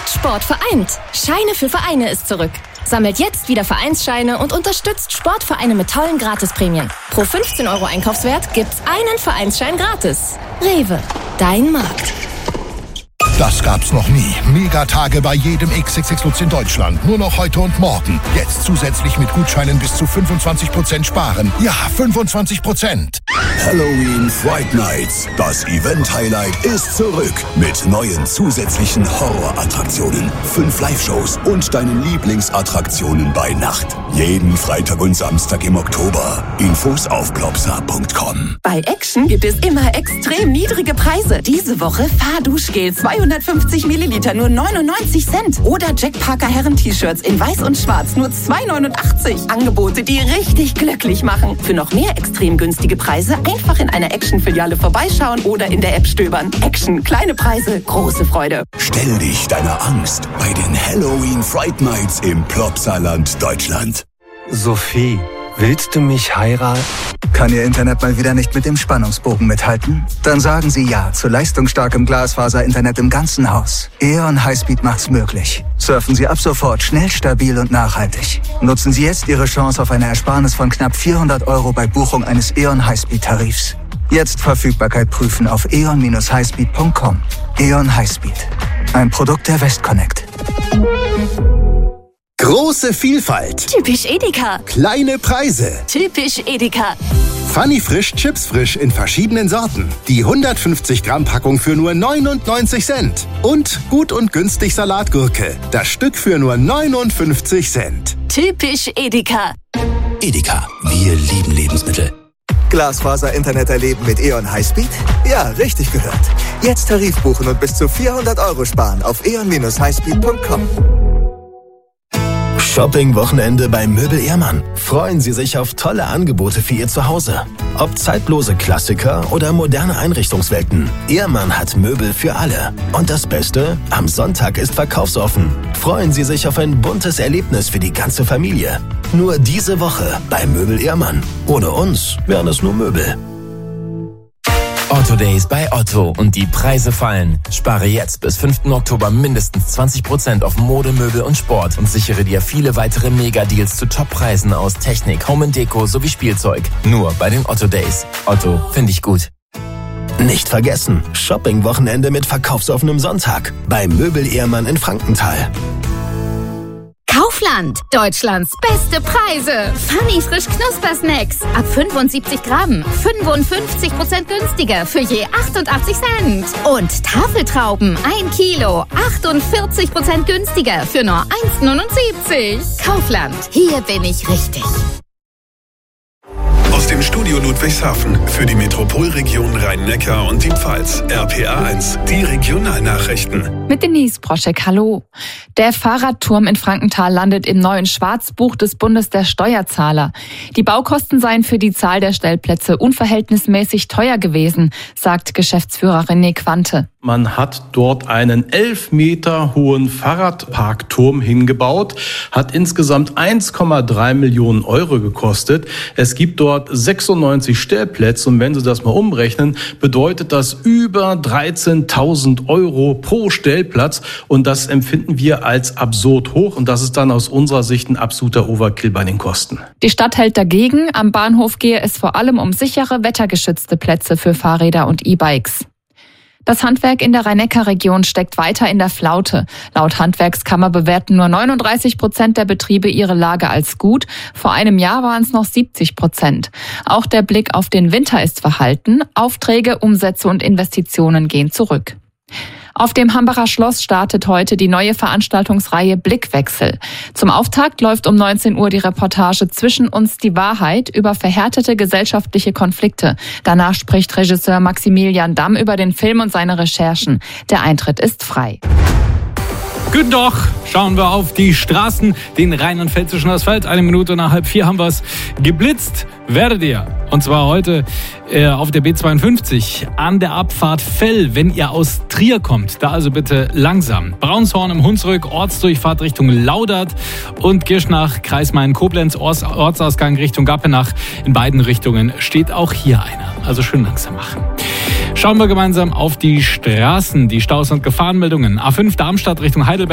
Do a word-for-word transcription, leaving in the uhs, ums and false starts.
Stadt Sport vereint. Scheine für Vereine ist zurück. Sammelt jetzt wieder Vereinsscheine und unterstützt Sportvereine mit tollen Gratisprämien. Pro fünfzehn Euro Einkaufswert gibt's einen Vereinsschein gratis. Rewe, dein Markt. Das gab's noch nie. Megatage bei jedem X X X Lutz in Deutschland. Nur noch heute und morgen. Jetzt zusätzlich mit Gutscheinen bis zu fünfundzwanzig Prozent sparen. Ja, fünfundzwanzig Prozent. Halloween Fright Nights. Das Event-Highlight ist zurück. Mit neuen zusätzlichen Horrorattraktionen, fünf Live-Shows und deinen Lieblingsattraktionen bei Nacht. Jeden Freitag und Samstag im Oktober. Infos auf globsa punkt com. Bei Action gibt es immer extrem niedrige Preise. Diese Woche Fahrduschgel zweihundertfünfzig Milliliter nur neunundneunzig Cent. Oder Jack Parker Herren-T-Shirts in weiß und schwarz nur zwei neunundachtzig. Angebote, die richtig glücklich machen. Für noch mehr extrem günstige Preise einfach in einer Action-Filiale vorbeischauen oder in der App stöbern. Action, kleine Preise, große Freude. Stell dich deiner Angst bei den Halloween Fright Nights im Plopsaland Deutschland. Sophie, willst du mich heiraten? Kann Ihr Internet mal wieder nicht mit dem Spannungsbogen mithalten? Dann sagen Sie ja zu leistungsstarkem Glasfaser-Internet im ganzen Haus. E O N Highspeed macht's möglich. Surfen Sie ab sofort schnell, stabil und nachhaltig. Nutzen Sie jetzt Ihre Chance auf eine Ersparnis von knapp vierhundert Euro bei Buchung eines E O N Highspeed-Tarifs. Jetzt Verfügbarkeit prüfen auf e o n Bindestrich highspeed punkt com. E O N Highspeed. Ein Produkt der Westconnect. Große Vielfalt. Typisch Edeka. Kleine Preise. Typisch Edeka. Funny Frisch Chips Frisch in verschiedenen Sorten. Die hundertfünfzig Gramm Packung für nur neunundneunzig Cent. Und gut und günstig Salatgurke. Das Stück für nur neunundfünfzig Cent. Typisch Edeka. Edeka, wir lieben Lebensmittel. Glasfaser-Internet erleben mit E O N Highspeed? Ja, richtig gehört. Jetzt Tarif buchen und bis zu vierhundert Euro sparen auf e o n Bindestrich highspeed punkt com. Shopping-Wochenende bei Möbel Ehrmann. Freuen Sie sich auf tolle Angebote für Ihr Zuhause. Ob zeitlose Klassiker oder moderne Einrichtungswelten. Ehrmann hat Möbel für alle. Und das Beste? Am Sonntag ist verkaufsoffen. Freuen Sie sich auf ein buntes Erlebnis für die ganze Familie. Nur diese Woche bei Möbel Ehrmann. Ohne uns wären es nur Möbel. Otto Days bei Otto und die Preise fallen. Spare jetzt bis fünften Oktober mindestens zwanzig Prozent auf Mode, Möbel und Sport und sichere dir viele weitere Mega-Deals zu Top-Preisen aus Technik, Home and Deko sowie Spielzeug. Nur bei den Otto Days. Otto, finde ich gut. Nicht vergessen, Shopping-Wochenende mit verkaufsoffenem Sonntag bei Möbel Ehrmann in Frankenthal. Kaufland, Deutschlands beste Preise. Funny Frisch Knuspersnacks. Ab fünfundsiebzig Gramm. fünfundfünfzig Prozent günstiger für je achtundachtzig Cent. Und Tafeltrauben, ein Kilo. achtundvierzig Prozent günstiger für nur eins neunundsiebzig. Kaufland, hier bin ich richtig. Aus dem Studio Ludwigshafen für die Metropolregion Rhein-Neckar und die Pfalz. R P A eins, die Regionalnachrichten. Mit Denise Broschek, hallo. Der Fahrradturm in Frankenthal landet im neuen Schwarzbuch des Bundes der Steuerzahler. Die Baukosten seien für die Zahl der Stellplätze unverhältnismäßig teuer gewesen, sagt Geschäftsführer René Quante. Man hat dort einen elf Meter hohen Fahrradparkturm hingebaut, hat insgesamt eins Komma drei Millionen Euro gekostet. Es gibt dort sechsundneunzig Stellplätze und wenn Sie das mal umrechnen, bedeutet das über dreizehntausend Euro pro Stellplatz und das empfinden wir als absurd hoch und das ist dann aus unserer Sicht ein absoluter Overkill bei den Kosten. Die Stadt hält dagegen, am Bahnhof gehe es vor allem um sichere, wettergeschützte Plätze für Fahrräder und E-Bikes. Das Handwerk in der Rhein-Neckar-Region steckt weiter in der Flaute. Laut Handwerkskammer bewerten nur neununddreißig Prozent der Betriebe ihre Lage als gut. Vor einem Jahr waren es noch siebzig Prozent. Auch der Blick auf den Winter ist verhalten. Aufträge, Umsätze und Investitionen gehen zurück. Auf dem Hambacher Schloss startet heute die neue Veranstaltungsreihe Blickwechsel. Zum Auftakt läuft um neunzehn Uhr die Reportage Zwischen uns die Wahrheit über verhärtete gesellschaftliche Konflikte. Danach spricht Regisseur Maximilian Damm über den Film und seine Recherchen. Der Eintritt ist frei. Guten Tag, schauen wir auf die Straßen, den rheinland-pfälzischen Asphalt. Eine Minute nach halb vier haben wir es. Geblitzt werdet ihr. Und zwar heute äh, auf der B zweiundfünfzig an der Abfahrt Fell, wenn ihr aus Trier kommt. Da also bitte langsam. Braunshorn im Hunsrück, Ortsdurchfahrt Richtung Laudert und Girschnach, Kreis Main-Koblenz, Orts- Ortsausgang Richtung Gappenach. In beiden Richtungen steht auch hier einer. Also schön langsam machen. Schauen wir gemeinsam auf die Straßen, die Staus und Gefahrenmeldungen. A fünf Darmstadt Richtung Heidelberg.